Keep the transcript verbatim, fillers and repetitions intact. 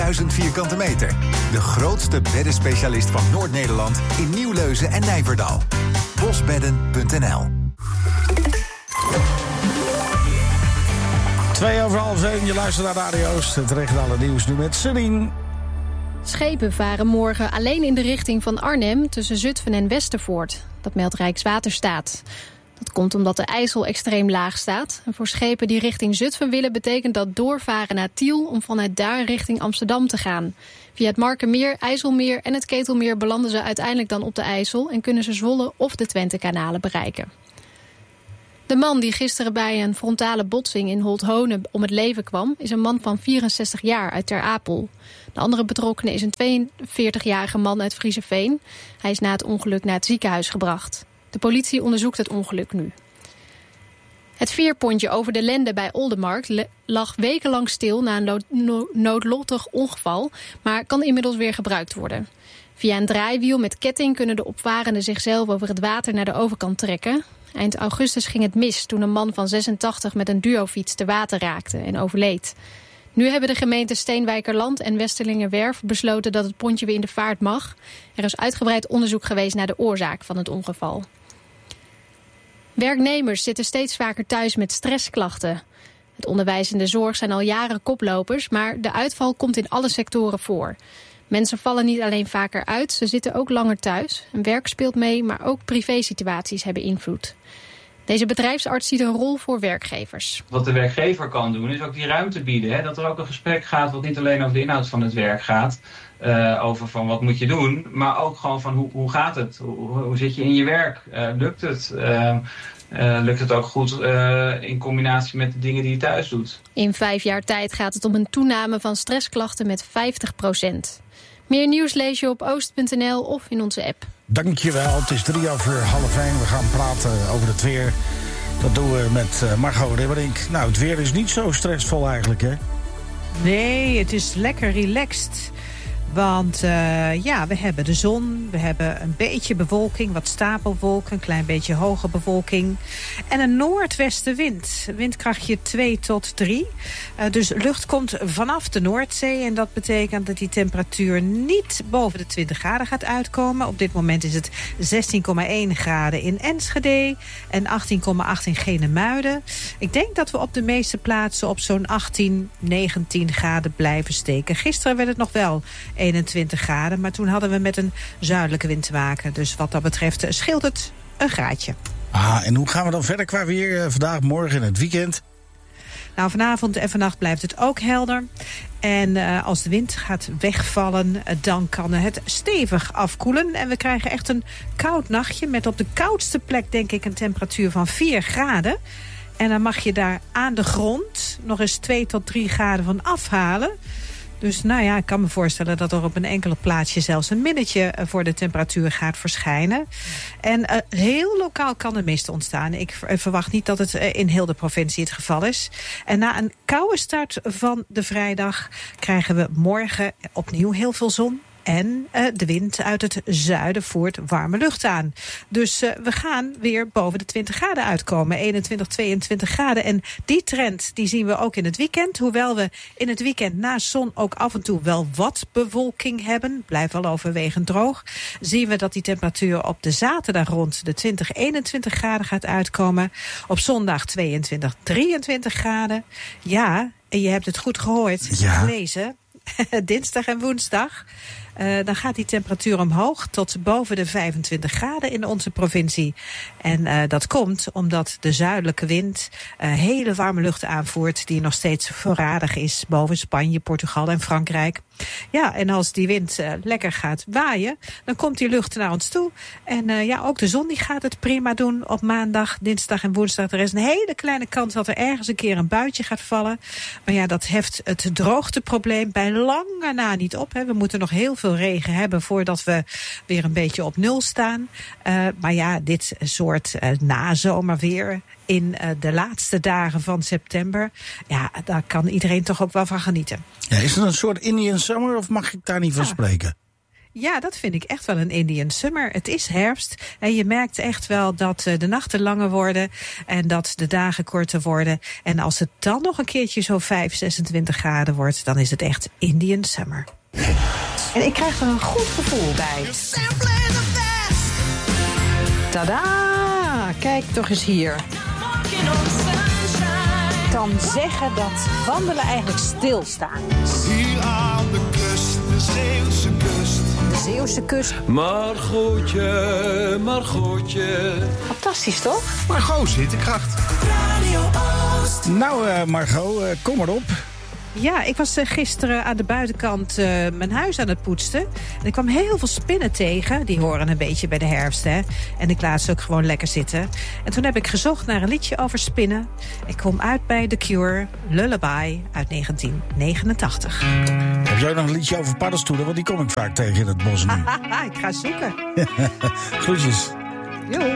drieduizend vierkante meter. De grootste beddenspecialist van Noord-Nederland in Nieuwleuzen en Nijverdal. bosbedden punt n l. Twee over half één, je luistert naar de Radio Oost. Het regionale nieuws nu met Celine. Schepen varen morgen alleen in de richting van Arnhem tussen Zutphen en Westervoort. Dat meldt Rijkswaterstaat. Dat komt omdat de IJssel extreem laag staat. En voor schepen die richting Zutphen willen betekent dat doorvaren naar Tiel om vanuit daar richting Amsterdam te gaan. Via het Markermeer, IJsselmeer en het Ketelmeer belanden ze uiteindelijk dan op de IJssel en kunnen ze Zwolle of de Twentekanalen bereiken. De man die gisteren bij een frontale botsing in Holthonen om het leven kwam, is een man van vierenzestig jaar uit Ter Apel. De andere betrokkenen is een tweeënveertigjarige man uit Frieseveen. Hij is na het ongeluk naar het ziekenhuis gebracht. De politie onderzoekt het ongeluk nu. Het veerpontje over de Lende bij Oldenmarkt le- lag wekenlang stil na een lo- no- noodlottig ongeval, maar kan inmiddels weer gebruikt worden. Via een draaiwiel met ketting kunnen de opvarenden zichzelf over het water naar de overkant trekken. Eind augustus ging het mis toen een man van zesentachtig met een duofiets te water raakte en overleed. Nu hebben de gemeenten Steenwijkerland en Westerlingerwerf besloten dat het pontje weer in de vaart mag. Er is uitgebreid onderzoek geweest naar de oorzaak van het ongeval. Werknemers zitten steeds vaker thuis met stressklachten. Het onderwijs en de zorg zijn al jaren koplopers, maar de uitval komt in alle sectoren voor. Mensen vallen niet alleen vaker uit, ze zitten ook langer thuis. En werk speelt mee, maar ook privésituaties hebben invloed. Deze bedrijfsarts ziet een rol voor werkgevers. Wat de werkgever kan doen is ook die ruimte bieden. Hè? Dat er ook een gesprek gaat wat niet alleen over de inhoud van het werk gaat. Uh, over van wat moet je doen. Maar ook gewoon van hoe, hoe gaat het? Hoe, hoe zit je in je werk? Uh, lukt het? Uh, uh, lukt het ook goed uh, in combinatie met de dingen die je thuis doet? In vijf jaar tijd gaat het om een toename van stressklachten met vijftig procent. Meer nieuws lees je op oost punt n l of in onze app. Dankjewel, het is drie over half één. We gaan praten over het weer. Dat doen we met uh, Margot Ribberink. Nou, het weer is niet zo stressvol eigenlijk, hè? Nee, het is lekker relaxed. Want uh, ja, we hebben de zon, we hebben een beetje bewolking, wat stapelwolken, een klein beetje hoge bewolking. En een noordwestenwind, windkrachtje twee tot drie. Uh, dus lucht komt vanaf de Noordzee en dat betekent dat die temperatuur niet boven de twintig graden gaat uitkomen. Op dit moment is het zestien komma één graden in Enschede en achttien komma acht in Genemuiden. Ik denk dat we op de meeste plaatsen op zo'n achttien, negentien graden blijven steken. Gisteren werd het nog wel eenentwintig graden, maar toen hadden we met een zuidelijke wind te maken. Dus wat dat betreft scheelt het een graadje. Ah, en hoe gaan we dan verder qua weer uh, vandaag, morgen en het weekend? Nou, vanavond en vannacht blijft het ook helder. En uh, als de wind gaat wegvallen, uh, dan kan het stevig afkoelen. En we krijgen echt een koud nachtje met op de koudste plek denk ik een temperatuur van vier graden. En dan mag je daar aan de grond nog eens twee tot drie graden van afhalen. Dus nou ja, ik kan me voorstellen dat er op een enkele plaatsje zelfs een minnetje voor de temperatuur gaat verschijnen. En uh, heel lokaal kan er mist ontstaan. Ik verwacht niet dat het uh, in heel de provincie het geval is. En na een koude start van de vrijdag krijgen we morgen opnieuw heel veel zon. En uh, de wind uit het zuiden voert warme lucht aan. Dus uh, we gaan weer boven de twintig graden uitkomen. eenentwintig, tweeëntwintig graden. En die trend die zien we ook in het weekend. Hoewel we in het weekend na zon ook af en toe wel wat bewolking hebben. Blijft wel overwegend droog. Zien we dat die temperatuur op de zaterdag rond de twintig, eenentwintig graden gaat uitkomen. Op zondag tweeëntwintig, drieëntwintig graden. Ja, en je hebt het goed gehoord. Ja. Gelezen. Dinsdag en woensdag. Uh, dan gaat die temperatuur omhoog tot boven de vijfentwintig graden in onze provincie. En uh, dat komt omdat de zuidelijke wind uh, hele warme lucht aanvoert die nog steeds voorradig is boven Spanje, Portugal en Frankrijk. Ja, en als die wind uh, lekker gaat waaien, dan komt die lucht naar ons toe. En uh, ja, ook de zon die gaat het prima doen op maandag, dinsdag en woensdag. Er is een hele kleine kans dat er ergens een keer een buitje gaat vallen. Maar ja, dat heft het droogteprobleem bij lange na niet op. Hè. We moeten nog heel veel regen hebben voordat we weer een beetje op nul staan. Uh, maar ja, dit soort uh, nazomerweer in uh, de laatste dagen van september, ja, daar kan iedereen toch ook wel van genieten. Ja, is het een soort Indian Summer of mag ik daar niet van ja. spreken? Ja, dat vind ik echt wel een Indian Summer. Het is herfst en je merkt echt wel dat de nachten langer worden en dat de dagen korter worden. En als het dan nog een keertje zo vijf, zesentwintig graden wordt, dan is het echt Indian Summer. En ik krijg er een goed gevoel bij. Tada! Kijk toch eens hier. Ik kan zeggen dat wandelen eigenlijk stilstaan is. Hier aan de kust, de Zeeuwse kust. De Zeeuwse kust. Margotje, Margotje. Fantastisch, toch? Margot, zittenkracht. Radio Oost. Nou, uh, Margot, uh, kom maar op. Ja, ik was uh, gisteren aan de buitenkant uh, mijn huis aan het poetsen. En ik kwam heel veel spinnen tegen. Die horen een beetje bij de herfst, hè. En ik laat ze ook gewoon lekker zitten. En toen heb ik gezocht naar een liedje over spinnen. Ik kom uit bij The Cure, Lullaby uit negentien negenentachtig. Heb jij nog een liedje over paddenstoelen? Want die kom ik vaak tegen in het bos nu. Ik ga zoeken. Groetjes.